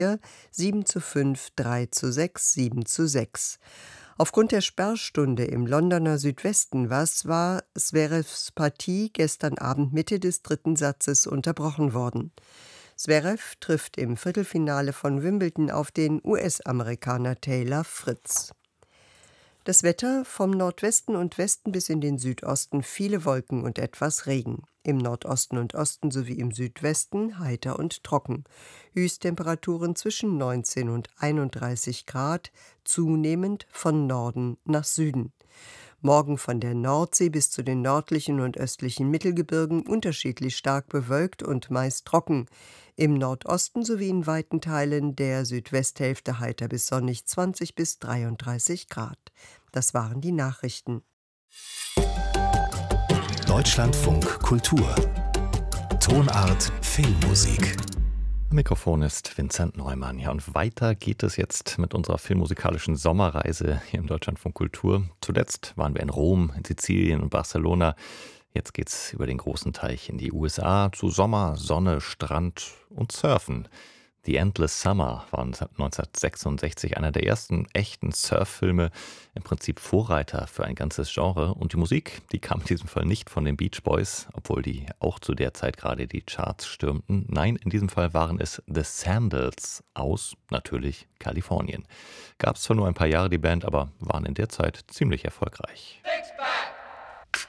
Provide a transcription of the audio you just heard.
7:5, 3:6, 7:6. Aufgrund der Sperrstunde im Londoner Südwesten war Zverevs Partie gestern Abend Mitte des dritten Satzes unterbrochen worden. Zverev trifft im Viertelfinale von Wimbledon auf den US-Amerikaner Taylor Fritz. Das Wetter: vom Nordwesten und Westen bis in den Südosten viele Wolken und etwas Regen. Im Nordosten und Osten sowie im Südwesten heiter und trocken. Höchsttemperaturen zwischen 19 und 31 Grad, zunehmend von Norden nach Süden. Morgen von der Nordsee bis zu den nördlichen und östlichen Mittelgebirgen unterschiedlich stark bewölkt und meist trocken. Im Nordosten sowie in weiten Teilen der Südwesthälfte heiter bis sonnig 20 bis 33 Grad. Das waren die Nachrichten. Deutschlandfunk Kultur. Tonart Filmmusik. Am Mikrofon ist Vincent Neumann. Ja, und weiter geht es jetzt mit unserer filmmusikalischen Sommerreise hier im Deutschlandfunk Kultur. Zuletzt waren wir in Rom, in Sizilien und Barcelona. Jetzt geht's über den großen Teich in die USA zu Sommer, Sonne, Strand und Surfen. The Endless Summer war 1966 einer der ersten echten Surffilme, im Prinzip Vorreiter für ein ganzes Genre. Und die Musik, die kam in diesem Fall nicht von den Beach Boys, obwohl die auch zu der Zeit gerade die Charts stürmten. Nein, in diesem Fall waren es The Sandals aus, natürlich, Kalifornien. Gab es zwar nur ein paar Jahre die Band, aber waren in der Zeit ziemlich erfolgreich. Six pack.